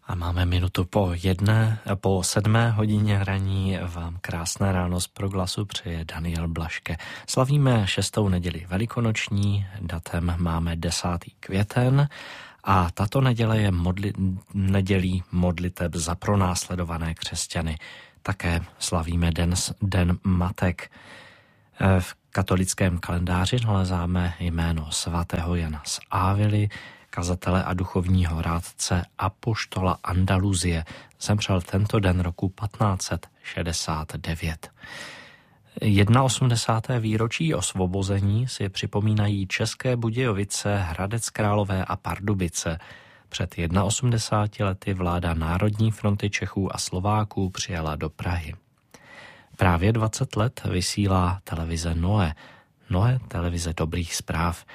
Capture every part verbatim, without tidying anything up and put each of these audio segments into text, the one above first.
A máme minutu po jedné, po sedmé hodině raní. Vám krásné ráno z Proglasu přeje Daniel Blaške. Slavíme šestou neděli velikonoční, datem máme desátý květen a tato neděle je modli, nedělí modliteb za pronásledované křesťany. Také slavíme den, den matek. V katolickém kalendáři nalezáme jméno svatého Jana z Ávily, kazatele a duchovního rádce apoštola Andaluzie. Zemřel tento den roku patnáct šedesát devět. osmdesátého prvního výročí osvobození si připomínají České Budějovice, Hradec Králové a Pardubice. Před osmdesáti jednou lety vláda Národní fronty Čechů a Slováků přijala do Prahy. Právě dvacet let vysílá televize Noe. Noe, televize dobrých zpráv.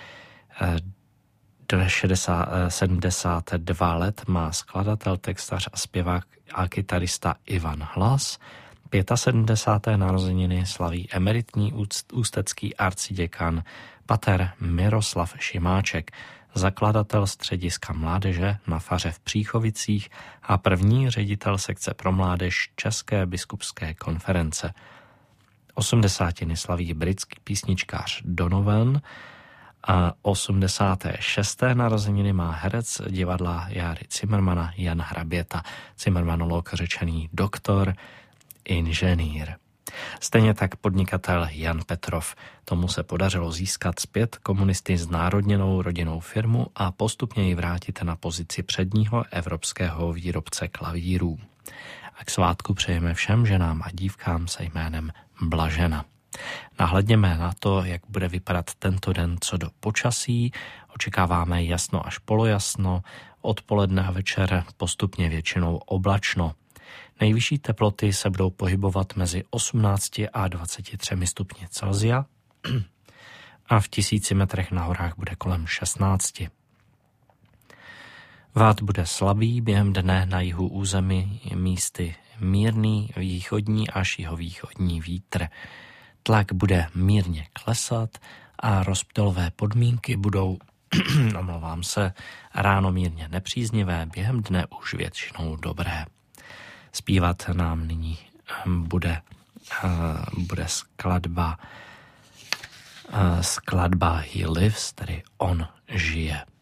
šedesát, sedmdesát dva let má skladatel, textař a zpěvák a kytarista Ivan Hlas. sedmdesáté páté narozeniny slaví emeritní ústecký arciděkan pater Miroslav Šimáček, zakladatel střediska mládeže na faře v Příchovicích a první ředitel sekce pro mládež České biskupské konference. Osmdesátiny slaví britský písničkář Donovan a osmdesáté šesté narozeniny má herec divadla Járy Cimrmana Jan Hraběta, cimrmanolog, řečený doktor, inženýr. Stejně tak podnikatel Jan Petrov. Tomu se podařilo získat zpět komunisty znárodněnou rodinnou firmu a postupně ji vrátit na pozici předního evropského výrobce klavírů. A k svátku přejeme všem ženám a dívkám se jménem Blažena. Nahlédněme na to, jak bude vypadat tento den co do počasí. Očekáváme jasno až polojasno, odpoledne a večer postupně většinou oblačno. Nejvyšší teploty se budou pohybovat mezi osmnácti a dvaceti třemi stupni Celsia a v tisíci metrech na horách bude kolem šestnácti. Vád bude slabý, během dne na jihu území místy mírný východní až jihovýchodní vítr. Tlak bude mírně klesat a rozptylové podmínky budou, omlouvám se, ráno mírně nepříznivé, během dne už většinou dobré. Zpívat nám nyní bude, bude skladba, skladba He Lives, tedy On žije.